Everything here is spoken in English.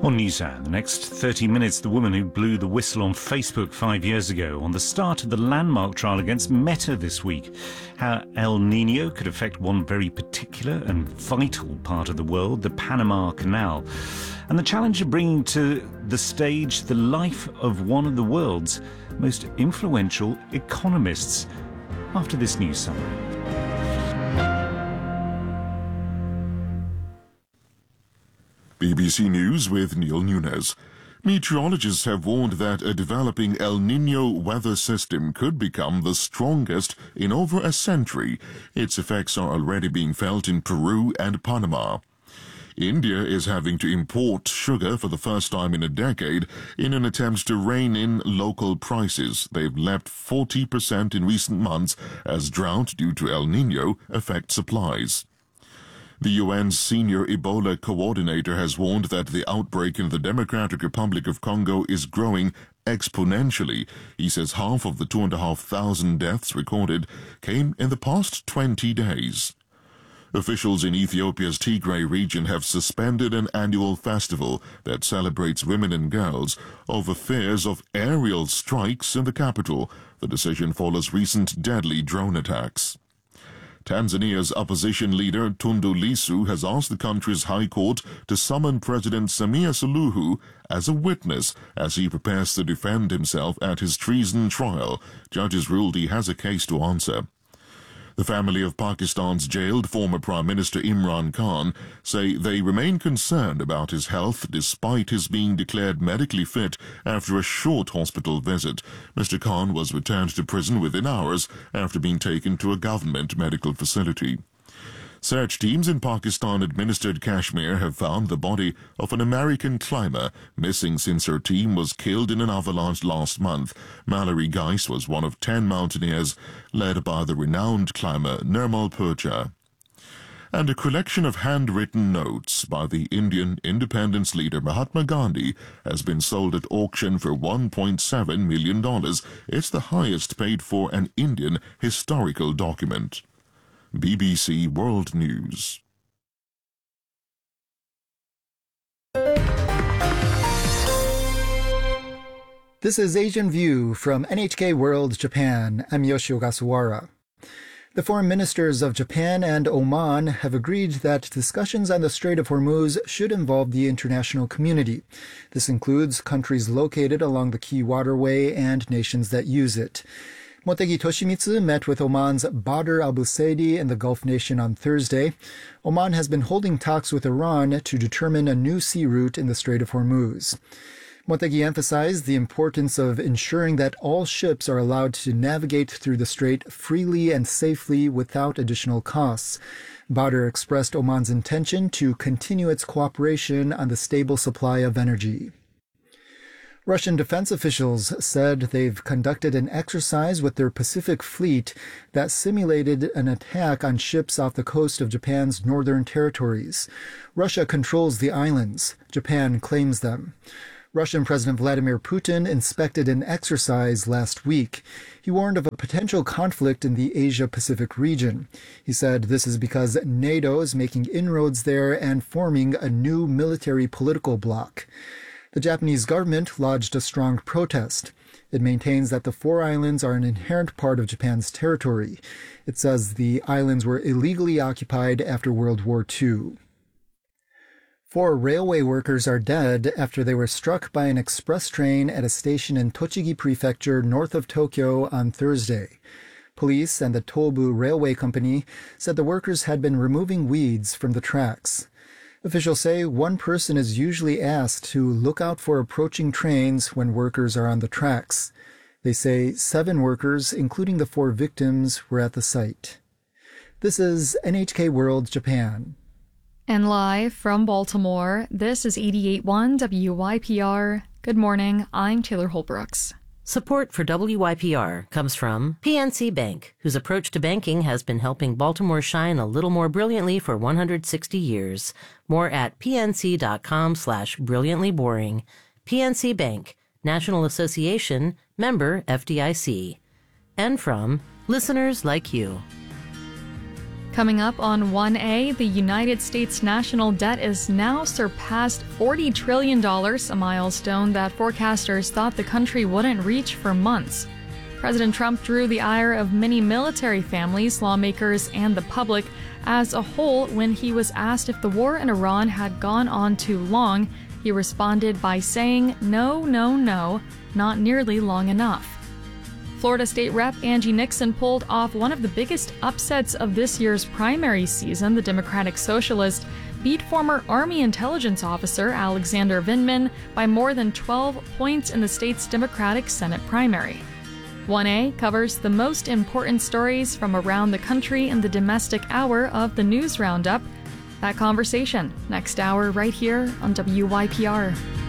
On NewsHour, the next 30 minutes, the woman who blew the whistle on Facebook 5 years ago on the start of the landmark trial against Meta this week. How El Nino could affect one very particular and vital part of the world, the Panama Canal. And the challenge of bringing to the stage the life of one of the world's most influential economists. After this news summary. BBC News with Neil Nunes. Meteorologists have warned that a developing El Nino weather system could become the strongest in over a century. Its effects are already being felt in Peru and Panama. India is having to import sugar for the first time in a decade in an attempt to rein in local prices. They've leapt 40% in recent months as drought due to El Nino affects supplies. The UN's senior Ebola coordinator has warned that the outbreak in the Democratic Republic of Congo is growing exponentially. He says half of the 2,500 deaths recorded came in the past 20 days. Officials in Ethiopia's Tigray region have suspended an annual festival that celebrates women and girls over fears of aerial strikes in the capital. The decision follows recent deadly drone attacks. Tanzania's opposition leader Tundu Lissu has asked the country's high court to summon President Samia Suluhu as a witness as he prepares to defend himself at his treason trial. Judges ruled he has a case to answer. The family of Pakistan's jailed former Prime Minister Imran Khan say they remain concerned about his health despite his being declared medically fit after a short hospital visit. Mr. Khan was returned to prison within hours after being taken to a government medical facility. Search teams in Pakistan-administered Kashmir have found the body of an American climber missing since her team was killed in an avalanche last month. Mallory Geis was one of 10 mountaineers led by the renowned climber Nirmal Purja. And a collection of handwritten notes by the Indian independence leader Mahatma Gandhi has been sold at auction for $1.7 million. It's the highest paid for an Indian historical document. BBC World News. This is Asian View from NHK World Japan. I'm Yoshio Ogasawara. The foreign ministers of Japan and Oman have agreed that discussions on the Strait of Hormuz should involve the international community. This includes countries located along the key waterway and nations that use it. Motegi Toshimitsu met with Oman's Badr al-Busaidi in the Gulf nation on Thursday. Oman has been holding talks with Iran to determine a new sea route in the Strait of Hormuz. Motegi emphasized the importance of ensuring that all ships are allowed to navigate through the strait freely and safely without additional costs. Badr expressed Oman's intention to continue its cooperation on the stable supply of energy. Russian defense officials said they've conducted an exercise with their Pacific Fleet that simulated an attack on ships off the coast of Japan's northern territories. Russia controls the islands. Japan claims them. Russian President Vladimir Putin inspected an exercise last week. He warned of a potential conflict in the Asia-Pacific region. He said this is because NATO is making inroads there and forming a new military political bloc. The Japanese government lodged a strong protest. It maintains that the four islands are an inherent part of Japan's territory. It says the islands were illegally occupied after World War II. 4 railway workers are dead after they were struck by an express train at a station in Tochigi Prefecture north of Tokyo on Thursday. Police and the Tobu Railway Company said the workers had been removing weeds from the tracks. Officials say one person is usually asked to look out for approaching trains when workers are on the tracks. They say 7 workers, including the 4 victims, were at the site. This is NHK World Japan. And live from Baltimore, this is 88.1 WYPR. Good morning, I'm Taylor Holbrooks. Support for WYPR comes from PNC Bank, whose approach to banking has been helping Baltimore shine a little more brilliantly for 160 years. More at pnc.com/brilliantlyboring. PNC Bank, National Association, member FDIC. And from listeners like you. Coming up on 1A, the United States national debt is now surpassed $40 trillion, a milestone that forecasters thought the country wouldn't reach for months. President Trump drew the ire of many military families, lawmakers, and the public as a whole when he was asked if the war in Iran had gone on too long. He responded by saying, "No, no, no, not nearly long enough." Florida State Rep. Angie Nixon pulled off one of the biggest upsets of this year's primary season. The Democratic Socialist beat former Army intelligence officer Alexander Vindman by more than 12 points in the state's Democratic Senate primary. 1A covers the most important stories from around the country in the domestic hour of the News Roundup. That conversation next hour right here on WYPR.